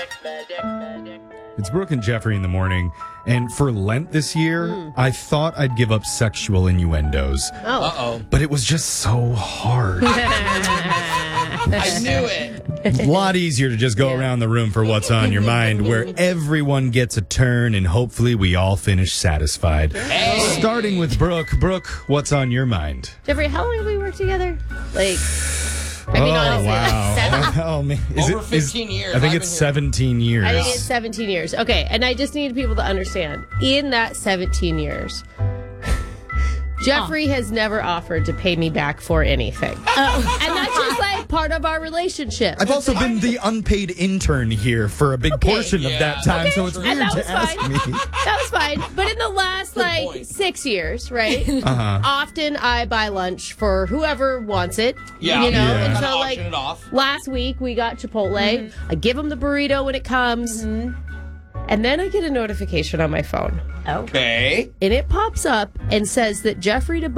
It's Brooke and Jeffrey in the morning, and for Lent this year, I thought I'd give up sexual innuendos. Oh. Uh-oh. But it was just so hard. I knew it. A lot easier to just go around the room for what's on your mind, where everyone gets a turn, and hopefully we all finish satisfied. Hey. Starting with Brooke. Brooke, what's on your mind? Jeffrey, how long have we worked together? Honestly, wow. 7? Oh, man. Over 15 years. I think it's 17 years. I think it's 17 years. Okay, and I just need people to understand, in that 17 years, Jeffrey has never offered to pay me back for anything. And that's just like part of our relationship. I've also been the unpaid intern here for a big portion of that time, so it's weird and that to was ask fine. me. That was fine. But in the last, 6 years, right? Often I buy lunch for whoever wants it. Yeah. You know? Yeah. And Kinda so, auction it off. last week we got Chipotle. I give them the burrito when it comes. And then I get a notification on my phone. Okay. And it pops up and says that Jeffrey